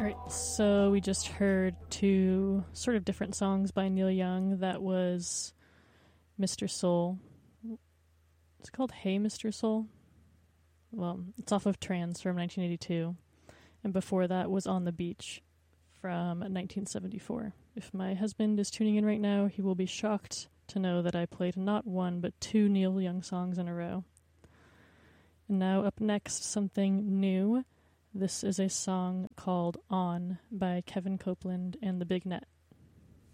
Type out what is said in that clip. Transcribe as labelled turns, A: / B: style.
A: Alright, so we just heard two sort of different songs by Neil Young. That was Mr. Soul. It's called Hey Mr. Soul. Well, it's off of Trans from 1982. And before that was On the Beach from 1974. If my husband is tuning in right now, he will be shocked to know that I played not one, but two Neil Young songs in a row. And now up next, something new. This is a song called On by Kevin Copeland and the Big Net.